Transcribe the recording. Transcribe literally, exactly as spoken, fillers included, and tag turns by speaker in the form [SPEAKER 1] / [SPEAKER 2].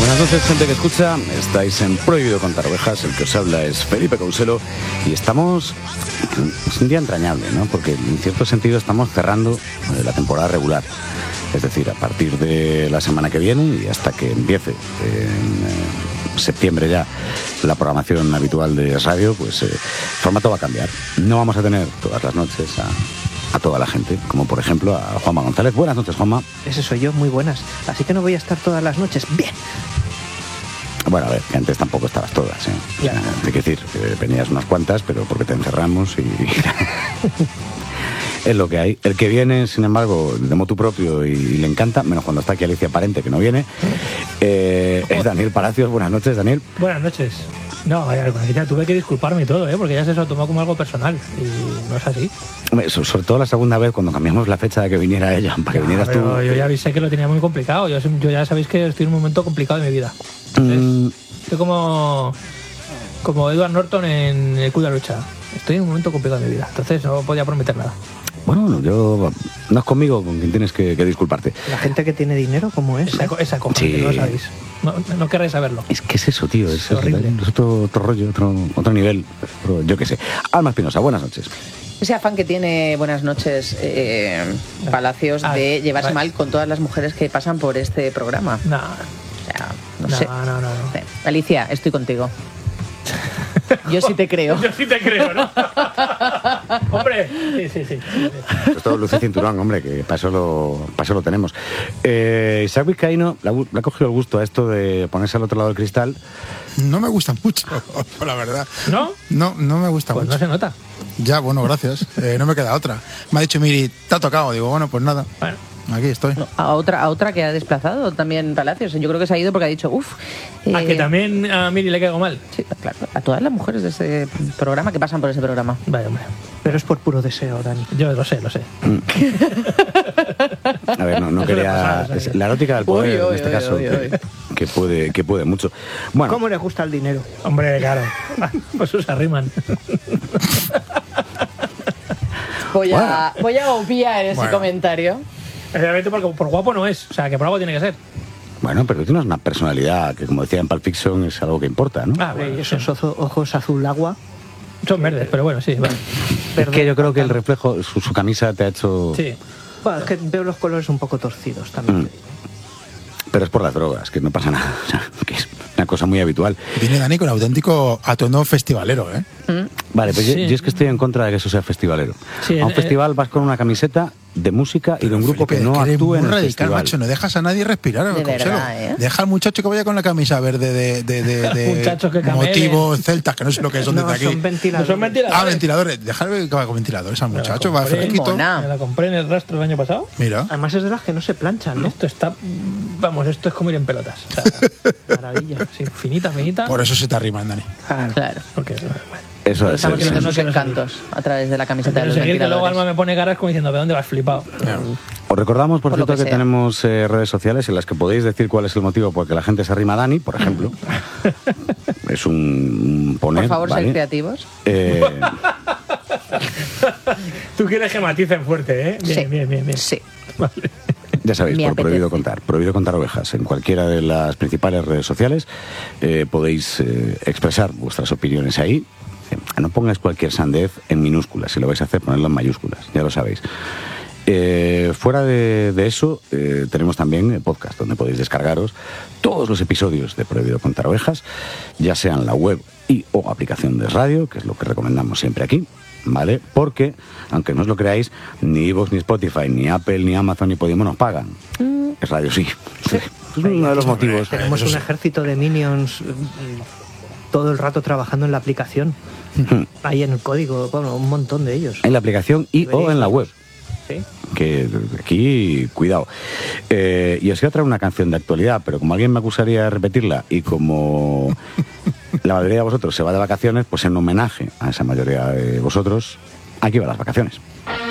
[SPEAKER 1] Buenas noches, gente que escucha. Estáis en Prohibido Contar Ovejas. El que os habla es Felipe Couselo y estamos... Es un día entrañable, ¿no? Porque en cierto sentido estamos cerrando la temporada regular. Es decir, a partir de la semana que viene y hasta que empiece en septiembre ya la programación habitual de radio, pues eh, el formato va a cambiar. No vamos a tener todas las noches a... a toda la gente, como por ejemplo a Juanma González. Buenas noches, Juanma.
[SPEAKER 2] Ese soy yo, muy buenas. Así que no voy a estar todas las noches. Bien.
[SPEAKER 1] Bueno, a ver, que antes tampoco estabas todas, ¿eh? Ya. O sea, hay que decir, que venías unas cuantas, pero porque te encerramos y... es lo que hay. El que viene, sin embargo, de motu propio y, y le encanta, menos cuando está aquí Alicia Parente, que no viene, eh, es Daniel Palacios. Buenas noches, Daniel.
[SPEAKER 3] Buenas noches. No, ya tuve que disculparme y todo, ¿eh? Porque ya se lo tomó como algo personal y no es así.
[SPEAKER 1] Sobre todo la segunda vez cuando cambiamos la fecha de que viniera ella, para que
[SPEAKER 3] no,
[SPEAKER 1] vinieras tú.
[SPEAKER 3] Yo ya avisé que lo tenía muy complicado. Yo, yo ya sabéis que estoy en un momento complicado de mi vida.
[SPEAKER 1] Mm.
[SPEAKER 3] Estoy como, como Edward Norton en El Club de la Lucha. Estoy en un momento complicado de mi vida. Entonces no podía prometer nada.
[SPEAKER 1] Bueno, yo no es conmigo con quien tienes que, que disculparte.
[SPEAKER 2] La gente que tiene dinero, ¿cómo es?
[SPEAKER 3] Esa, esa cosa, sí. No lo sabéis. No, no querréis saberlo.
[SPEAKER 1] Es que es eso, tío. Es,
[SPEAKER 3] es horrible.
[SPEAKER 1] Es otro, otro rollo, otro, otro nivel. Pero yo qué sé. Alma Espinosa, buenas noches.
[SPEAKER 4] Ese afán que tiene, buenas noches, eh, Palacios, ah, de llevarse vale. mal con todas las mujeres que pasan por este programa.
[SPEAKER 3] No.
[SPEAKER 4] O sea, no,
[SPEAKER 3] no
[SPEAKER 4] sé.
[SPEAKER 3] No, no, no.
[SPEAKER 4] Sí. Alicia, estoy contigo. Yo sí te creo.
[SPEAKER 3] Yo sí te creo, ¿no? Hombre, sí, sí, sí.
[SPEAKER 1] Esto es todo luz y cinturón, hombre, que para eso lo, para eso lo tenemos. Eh, Isaac Vizcaíno le ha, le ha cogido el gusto a esto de ponerse al otro lado del cristal.
[SPEAKER 5] No me gusta mucho, la verdad.
[SPEAKER 3] ¿No?
[SPEAKER 5] No, no me gusta
[SPEAKER 3] pues
[SPEAKER 5] mucho.
[SPEAKER 3] No se nota.
[SPEAKER 5] Ya, bueno, gracias. Eh, no me queda otra. Me ha dicho Miri, te ha tocado. Digo, bueno, pues nada.
[SPEAKER 3] Bueno.
[SPEAKER 5] Aquí estoy.
[SPEAKER 4] A otra, a otra que ha desplazado también Palacios. Yo creo que se ha ido porque ha dicho, uff.
[SPEAKER 3] Eh, ¿A que también a Miri le caigo mal?
[SPEAKER 4] Sí, claro. A todas las mujeres de ese programa que pasan por ese programa.
[SPEAKER 3] Vaya, hombre.
[SPEAKER 2] Pero es por puro deseo, Dani.
[SPEAKER 3] Yo lo sé, lo sé.
[SPEAKER 1] A ver, no, no quería... Pasa, es la erótica del poder, uy, uy, en este uy, caso, uy, uy. Que, que, puede, que puede mucho. Bueno.
[SPEAKER 2] ¿Cómo le gusta el dinero?
[SPEAKER 3] Hombre, claro. Pues se arriman.
[SPEAKER 4] Voy a, bueno. voy a obviar ese bueno. comentario.
[SPEAKER 3] Realmente porque por guapo no es, o sea, que por algo tiene que ser.
[SPEAKER 1] Bueno, pero tú tienes una personalidad que, como decía en Pulp Fiction, es algo que importa, ¿no?
[SPEAKER 3] Ah, bueno,
[SPEAKER 2] esos ojos azul agua.
[SPEAKER 3] Son verdes, pero bueno, sí. Bueno.
[SPEAKER 1] Es que yo creo que el reflejo, su, su camisa te ha hecho...
[SPEAKER 3] Sí.
[SPEAKER 2] Bueno, es que veo los colores un poco torcidos también. Mm.
[SPEAKER 1] Pero es por las drogas, que no pasa nada. O sea, que es una cosa muy habitual.
[SPEAKER 5] Viene Dani con auténtico atuendo festivalero, ¿eh?
[SPEAKER 1] Mm. Vale, pues sí. yo, yo es que estoy en contra de que eso sea festivalero.
[SPEAKER 3] Sí,
[SPEAKER 1] a un
[SPEAKER 3] eh,
[SPEAKER 1] festival vas con una camiseta de música y de un grupo
[SPEAKER 5] Felipe,
[SPEAKER 1] que no
[SPEAKER 5] que
[SPEAKER 1] actúe en el
[SPEAKER 5] radical,
[SPEAKER 1] festival.
[SPEAKER 5] Macho, no dejas a nadie respirar.
[SPEAKER 4] De verdad, ¿eh?
[SPEAKER 5] Deja al muchacho que vaya con la camisa verde de, de, de, de
[SPEAKER 3] que
[SPEAKER 5] motivos celtas, que no sé lo que son
[SPEAKER 2] no,
[SPEAKER 5] desde aquí.
[SPEAKER 2] Son ventiladores.
[SPEAKER 3] No son ventiladores.
[SPEAKER 5] Ah, ventiladores. Dejar que vaya con ventiladores al muchacho, va fresquito.
[SPEAKER 3] Me la compré en el rastro el año pasado.
[SPEAKER 5] Mira.
[SPEAKER 2] Además es de las que no se planchan, ¿no?
[SPEAKER 3] Esto está... Vamos, esto es como ir en pelotas. O sea,
[SPEAKER 2] maravilla.
[SPEAKER 3] Sí, finita, finita.
[SPEAKER 5] Por eso se te arriman, Dani.
[SPEAKER 4] Claro. claro.
[SPEAKER 3] Porque... Bueno.
[SPEAKER 1] Eso es.
[SPEAKER 4] Estamos haciendo unos encantos a través de la camiseta de los
[SPEAKER 3] seguir que
[SPEAKER 4] ventiladores.
[SPEAKER 3] luego Alma me pone caras como diciendo, ¿de dónde vas flipado?
[SPEAKER 5] Yeah.
[SPEAKER 1] Os recordamos, por, por cierto, que, que tenemos eh, redes sociales en las que podéis decir cuál es el motivo por que la gente se arrima a Dani, por ejemplo. Es un, un poner,
[SPEAKER 4] Por favor,
[SPEAKER 1] ¿vale?
[SPEAKER 4] Ser creativos.
[SPEAKER 1] Eh...
[SPEAKER 3] Tú quieres que maticen fuerte, ¿eh? Bien,
[SPEAKER 4] sí.
[SPEAKER 3] bien, bien, bien.
[SPEAKER 4] Sí.
[SPEAKER 3] Vale.
[SPEAKER 1] Ya sabéis,
[SPEAKER 4] Me
[SPEAKER 1] por
[SPEAKER 4] apetece.
[SPEAKER 1] Prohibido Contar, Prohibido Contar Ovejas. En cualquiera de las principales redes sociales eh, podéis eh, expresar vuestras opiniones ahí. No pongáis cualquier sandez en minúsculas, si lo vais a hacer, ponedlo en mayúsculas, ya lo sabéis. Eh, fuera de, de eso, eh, tenemos también el podcast, donde podéis descargaros todos los episodios de Prohibido Contar Ovejas, ya sea en la web y o aplicación de radio, que es lo que recomendamos siempre aquí, ¿vale? Porque, aunque no os lo creáis, ni iVoox, ni Spotify, ni Apple, ni Amazon, ni Podimo nos pagan. Mm. Es radio, sí. sí. Es uno de los motivos.
[SPEAKER 2] Tenemos un ejército de minions todo el rato trabajando en la aplicación. Ahí en el código, bueno, un montón de ellos.
[SPEAKER 1] En la aplicación y o en la web.
[SPEAKER 2] Sí.
[SPEAKER 1] Que aquí, cuidado. Eh, y os iba a traer una canción de actualidad, pero como alguien me acusaría de repetirla y como la mayoría de vosotros se va de vacaciones, pues en homenaje a esa mayoría de vosotros, aquí van las vacaciones.